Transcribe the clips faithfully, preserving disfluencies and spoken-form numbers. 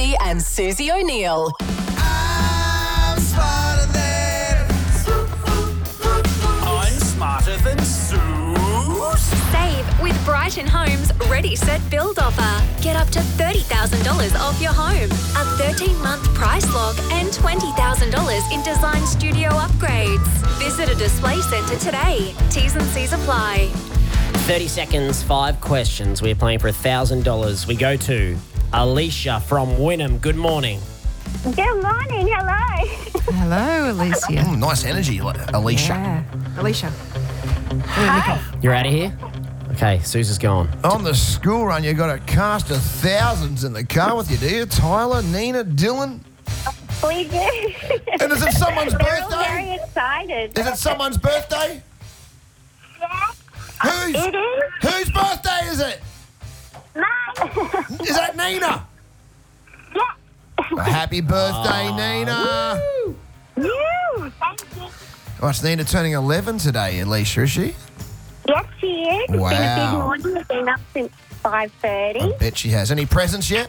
Rossi and Susie O'Neill. I'm smarter than... I'm smarter than Suze. Save with Brighton Homes Ready Set Build offer. Get up to thirty thousand dollars off your home, a thirteen-month price lock and twenty thousand dollars in design studio upgrades. Visit a display centre today. T's and C's apply. thirty seconds, five questions. We're playing for one thousand dollars. We go to Alicia from Wynnum. Good morning. Good morning. Hello. Hello, Alicia. Mm, nice energy, Alicia. Yeah. Alicia. Hi. You're out of here? Okay, Susan's gone. On the school run, you got a cast of thousands in the car with you, do you? Tyler, Nina, Dylan? We do. And is it someone's We're all birthday? very excited. Is it someone's birthday? Yeah. Whose? It is. Whose birthday is it? Mine. Is that Nina? Yeah. A happy birthday, Nina. You. Thank you. Oh, it's Nina turning eleven today, Alicia, is she? Yes, she is. It's Wow. been a big morning. We've been up since five thirty. I bet she has. Any presents yet?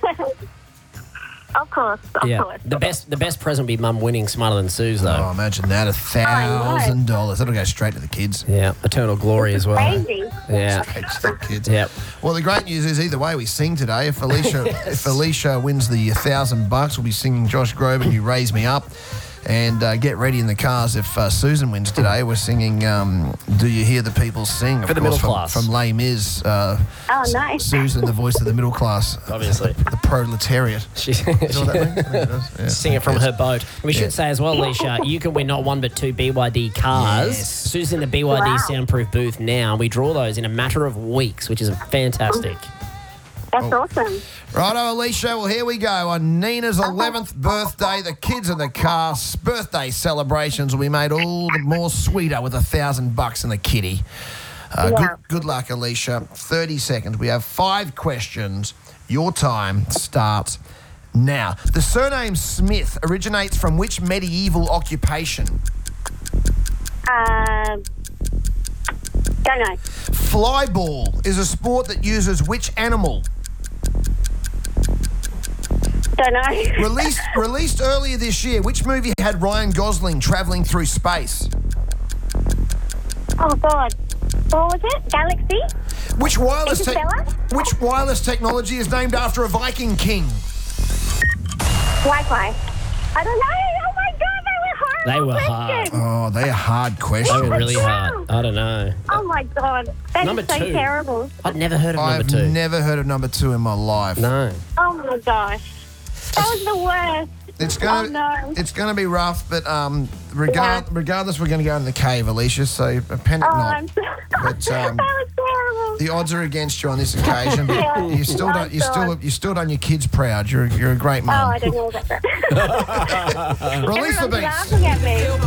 Of course. Of Yeah, course. the best the best present would be Mum winning Smarter Than Suze, though. Oh, imagine that. A thousand dollars. That'll go straight to the kids. Yeah, eternal glory as well. Crazy. Yeah. Straight to the kids. Yep. Well, the great news is either way we sing today. If Alicia if Alicia wins the thousand bucks, we'll be singing Josh Groban, You Raise Me Up. And uh, get ready in the cars if uh, Susan wins today. We're singing um, Do You Hear the People Sing? Of For the course, middle from, class. From Les Mis. Uh, Oh, nice. Susan, the voice of the middle class. Obviously. The proletariat. She, Is that what that means? I think it does. Yeah. Sing it from Yes. her boat. We Yeah. should say as well, Alicia, you can win not one but two B Y D cars. Yes. Sue's in the B Y D Wow. soundproof booth now. We draw those in a matter of weeks, which is fantastic. That's awesome. Righto, Alicia. Well, here we go. On Nina's eleventh birthday, the kids in the car, birthday celebrations will be made all the more sweeter with a thousand bucks in the kitty. Uh, Yeah. good, good luck, Alicia. thirty seconds. We have five questions. Your time starts now. The surname Smith originates from which medieval occupation? Um, don't know. Flyball is a sport that uses which animal? Don't know. Released released earlier this year, which movie had Ryan Gosling travelling through space? Oh, God. What was it? Galaxy? Which wireless te- Interstellar? which wireless technology is named after a Viking king? Wi-Fi. I don't know. Oh, my God. They They were were horrible hard. questions. Oh, they are hard questions. They were really hard. I don't know. Oh, my God. That Number is so two. terrible. I'd never heard of number I've two. never heard of number two in my life. No. Oh, my gosh. That was the worst. It's gonna Oh, no. it's gonna be rough, but um, regard, Yeah. regardless, we're gonna go in the cave, Alicia. So panic Oh, not. I'm so... But, um, that was terrible. The odds are against you on this occasion, but Yeah. you still Oh, don't you still God. you still done your kids proud. You're you're a great Oh, mum. I don't know about that. Release the Everyone's beats. laughing at me.